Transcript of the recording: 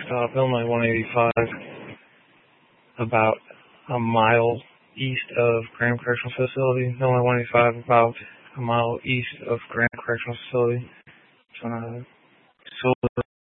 Illinois 185, about a mile east of Graham Correctional Facility. Illinois 185, about a mile east of Graham Correctional Facility. It's on a